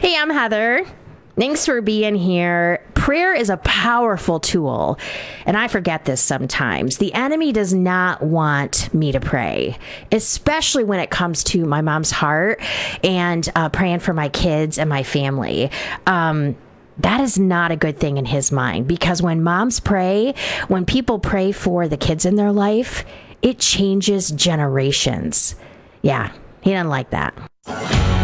Hey, I'm Heather. Thanks for being here. Prayer is a powerful tool, and I forget this sometimes. The enemy does not want me to pray, especially when it comes to my mom's heart and praying for my kids and my family. That is not a good thing in his mind, because when moms pray, when people pray for the kids in their life, it changes generations. Yeah, he doesn't like that.